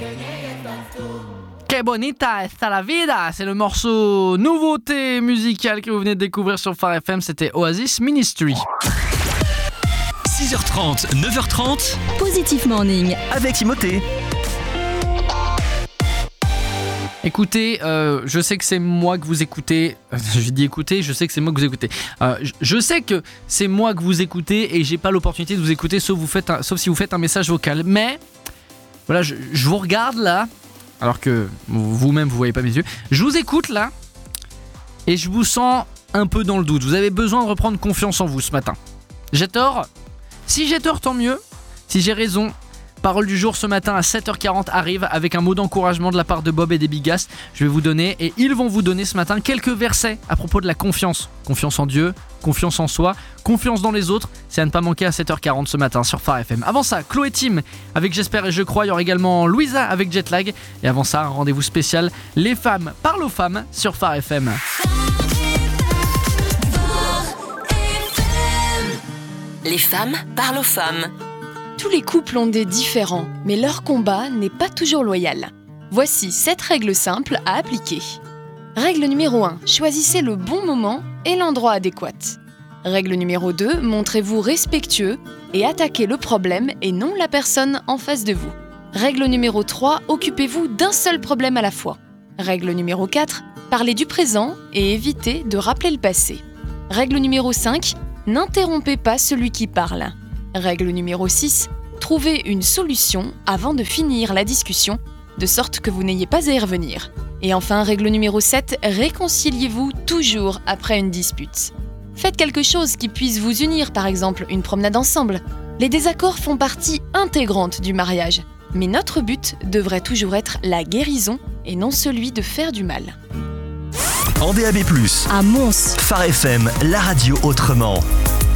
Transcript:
Que bonita está la vida, c'est le morceau nouveauté musicale que vous venez de découvrir sur Phare FM, c'était Oasis Ministry. 6h30, 9h30, Positive Morning avec Timothée. Écoutez, je sais que c'est moi que vous écoutez. Je dis écoutez, je sais que c'est moi que vous écoutez. Je sais que c'est moi que vous écoutez et j'ai pas l'opportunité de vous écouter sauf si vous faites un message vocal. Mais voilà, je vous regarde là, alors que vous-même vous voyez pas mes yeux. Je vous écoute là et je vous sens un peu dans le doute. Vous avez besoin de reprendre confiance en vous ce matin. J'ai tort ? Si j'ai tort, tant mieux. Si j'ai raison, parole du jour ce matin à 7h40 arrive avec un mot d'encouragement de la part de Bob et des Bigas. Je vais vous donner, et ils vont vous donner ce matin, quelques versets à propos de la confiance. Confiance en Dieu, confiance en soi, confiance dans les autres. C'est à ne pas manquer à 7h40 ce matin sur Phare FM. Avant ça, Chloé Tim avec J'espère et je crois. Il y aura également Louisa avec Jetlag. Et avant ça, un rendez-vous spécial. Les femmes parlent aux femmes sur Phare FM. Les femmes parlent aux femmes. Tous les couples ont des différends, mais leur combat n'est pas toujours loyal. Voici 7 règles simples à appliquer. Règle numéro 1, choisissez le bon moment et l'endroit adéquat. Règle numéro 2, montrez-vous respectueux et attaquez le problème et non la personne en face de vous. Règle numéro 3, occupez-vous d'un seul problème à la fois. Règle numéro 4, parlez du présent et évitez de rappeler le passé. Règle numéro 5, n'interrompez pas celui qui parle. Règle numéro 6, trouvez une solution avant de finir la discussion, de sorte que vous n'ayez pas à y revenir. Et enfin, règle numéro 7, réconciliez-vous toujours après une dispute. Faites quelque chose qui puisse vous unir, par exemple une promenade ensemble. Les désaccords font partie intégrante du mariage, mais notre but devrait toujours être la guérison et non celui de faire du mal. En DAB+, À Mons, Phare FM, la radio autrement.